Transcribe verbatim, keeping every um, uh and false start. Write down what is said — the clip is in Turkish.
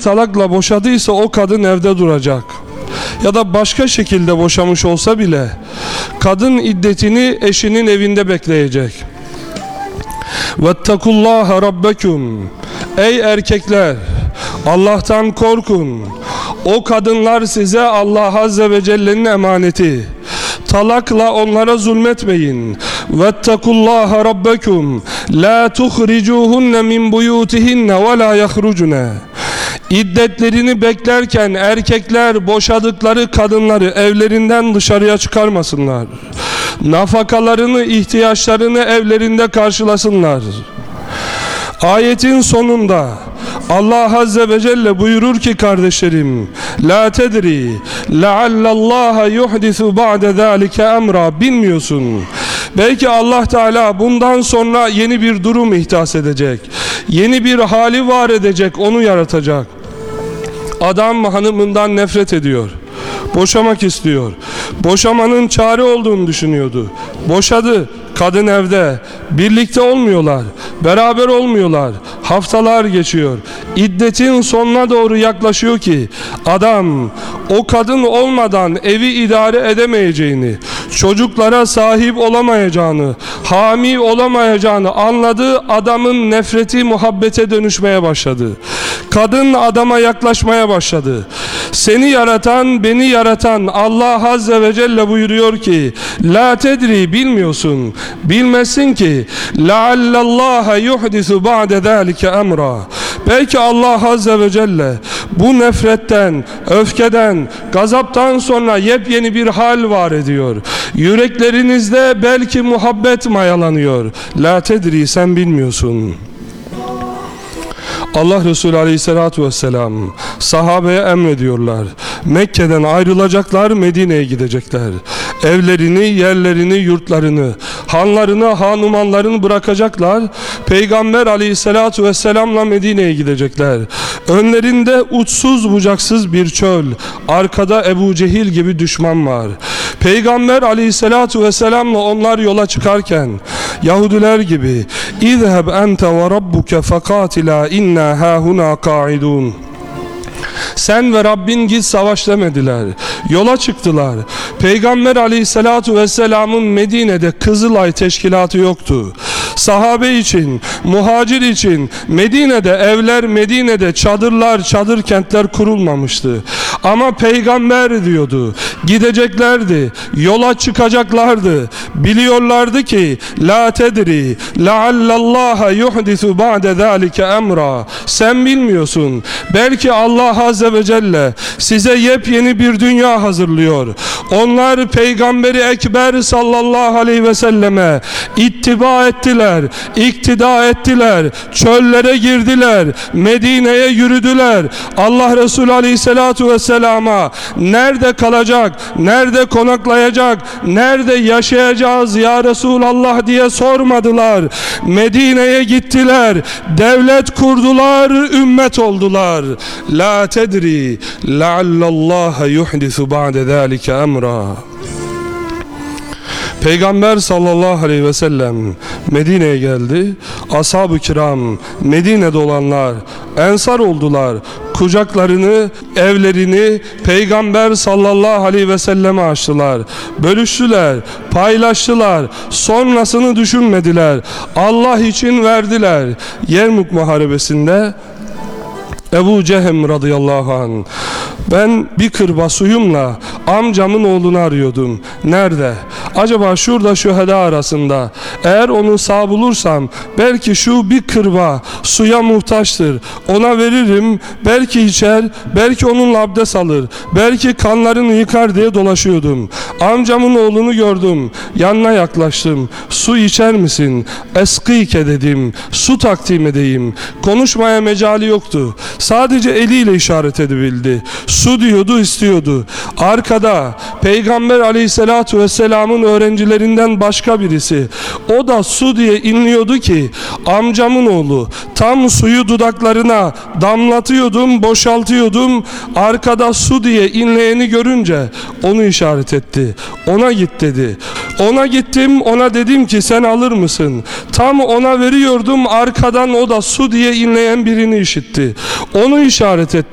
talakla boşadıysa o kadın evde duracak. Ya da başka şekilde boşamış olsa bile kadın iddetini eşinin evinde bekleyecek. Vettekullaha rabbekum. Ey erkekler, Allah'tan korkun. O kadınlar size Allah Azze ve Celle'nin emaneti. Talakla onlara zulmetmeyin. Vettekullaha rabbekum. La tuhricuhunne min buyutihinne ve la yahrucune. İddetlerini beklerken erkekler boşadıkları kadınları evlerinden dışarıya çıkarmasınlar. Nafakalarını, ihtiyaçlarını evlerinde karşılasınlar. Ayetin sonunda Allah Azze ve Celle buyurur ki kardeşlerim, la tedri leallallaha yuhdisu ba'de zalike emra. Bilmiyorsun, belki Allah Teala bundan sonra yeni bir durum ihdas edecek, yeni bir hali var edecek, onu yaratacak. Adam hanımından nefret ediyor, boşamak istiyor. Boşamanın çare olduğunu düşünüyordu. Boşadı. Kadın evde. Birlikte olmuyorlar. Beraber olmuyorlar. Haftalar geçiyor. İddetin sonuna doğru yaklaşıyor ki adam o kadın olmadan evi idare edemeyeceğini, çocuklara sahip olamayacağını, hami olamayacağını anladı. Adamın nefreti muhabbete dönüşmeye başladı. Kadın adama yaklaşmaya başladı. Seni yaratan, beni yaratan Allah Azze ve Celle buyuruyor ki la tedri, bilmiyorsun, bilmesin ki leallallaha yuhdisu ba'de zalike emra. Belki Allah Azze ve Celle bu nefretten, öfkeden, gazaptan sonra yepyeni bir hal var ediyor. Yüreklerinizde belki muhabbet mayalanıyor. La tedri, sen bilmiyorsun. Allah Resulü Aleyhisselatü Vesselam sahabeye emrediyorlar. Mekke'den ayrılacaklar, Medine'ye gidecekler. Evlerini, yerlerini, yurtlarını, hanlarını, hanumanlarını bırakacaklar. Peygamber Aleyhisselatü Vesselam'la Medine'ye gidecekler. Önlerinde uçsuz bucaksız bir çöl. Arkada Ebu Cehil gibi düşman var. Peygamber Aleyhisselatü Vesselam'la onlar yola çıkarken Yahudiler gibi İzheb ente ve rabbuke fekatila inna hahuna kaidun. Sen ve Rabbin git savaş demediler. Yola çıktılar. Peygamber Aleyhisselatü Vesselam'ın Medine'de Kızılay teşkilatı yoktu. Sahabe için, muhacir için Medine'de evler, Medine'de çadırlar, çadır kentler kurulmamıştı. Ama Peygamber diyordu, gideceklerdi, yola çıkacaklardı. Biliyorlardı ki la tedri leallallaha yuhdisu ba'de zalike emra. Sen bilmiyorsun, belki Allah Azze ve Celle size yepyeni bir dünya hazırlıyor. Onlar Peygamberi Ekber sallallahu aleyhi ve selleme ittiba ettiler, iktida ettiler, çöllere girdiler, Medine'ye yürüdüler. Allah Resulü Aleyhisselatü Vesselam'a nerede kalacak, nerede konaklayacak, nerede yaşayacağız ya Resulallah diye sormadılar. Medine'ye gittiler, devlet kurdular, ümmet oldular. La tedri leallallaha yuhdisu ba'de zalike emra. Peygamber sallallahu aleyhi ve sellem Medine'ye geldi. Ashab-ı kiram, Medine'de olanlar ensar oldular. Kucaklarını, evlerini Peygamber sallallahu aleyhi ve selleme açtılar. Bölüştüler, paylaştılar. Sonrasını düşünmediler. Allah için verdiler. Yermük Muharebesi'nde Ebu Cehem radıyallahu anh, ben bir kırba suyumla amcamın oğlunu arıyordum. Nerede? Acaba şurada şüheda arasında. Eğer onu sağ bulursam belki şu bir kırba suya muhtaçtır. Ona veririm. Belki içer, belki onunla abdest alır. Belki kanlarını yıkar diye dolaşıyordum. Amcamın oğlunu gördüm. Yanına yaklaştım. Su içer misin? Eskike dedim. Su takdim edeyim. Konuşmaya mecali yoktu. Sadece eliyle işaret edebildi. Su diyordu, istiyordu. Arkada Peygamber Aleyhisselatü Vesselam'ın öğrencilerinden başka birisi, o da su diye inliyordu ki amcamın oğlu, tam suyu dudaklarına damlatıyordum, boşaltıyordum. Arkada su diye inleyeni görünce onu işaret etti. Ona git dedi. Ona gittim, ona dedim ki sen alır mısın? Tam ona veriyordum, arkadan o da su diye inleyen birini işitti. Onu işaret etti.